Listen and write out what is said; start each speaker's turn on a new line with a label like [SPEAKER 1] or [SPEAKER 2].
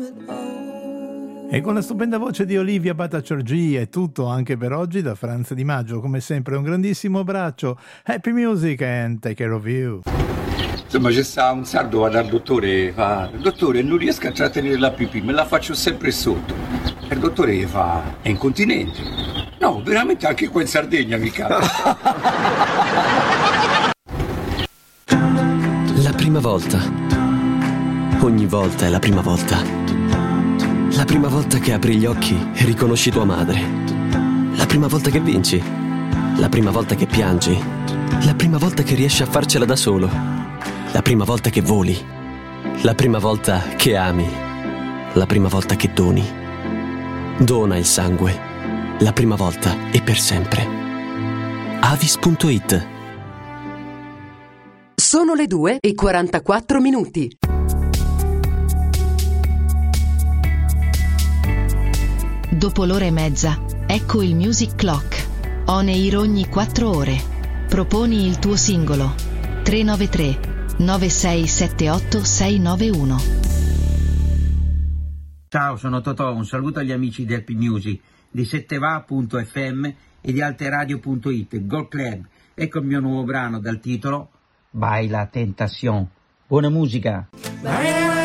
[SPEAKER 1] E con la stupenda voce di Olivia Battaglia è tutto anche per oggi da Franz Di Maggio. Come sempre un grandissimo abbraccio. Happy music and take care of you.
[SPEAKER 2] Insomma, c'è sta un sardo, va dal dottore, fa: dottore, non riesco a trattenere la pipì, me la faccio sempre sotto. E il dottore gli fa: è incontinente. No, veramente anche qua in Sardegna mi capita.
[SPEAKER 3] La prima volta. Ogni volta è la prima volta. La prima volta che apri gli occhi e riconosci tua madre. La prima volta che vinci. La prima volta che piangi. La prima volta che riesci a farcela da solo. La prima volta che voli. La prima volta che ami. La prima volta che doni. Dona il sangue. La prima volta e per sempre. Avis.it.
[SPEAKER 4] Sono le 2:44.
[SPEAKER 5] Dopo l'ora e mezza, ecco il Music Clock. On air ogni 4 ore. Proponi il tuo singolo. 393 9678 691.
[SPEAKER 6] Ciao, sono Totò, un saluto agli amici di Happy Music, di setteva.fm e di alteradio.it, Gold Club. Ecco il mio nuovo brano dal titolo Baila Tentación. Buona musica!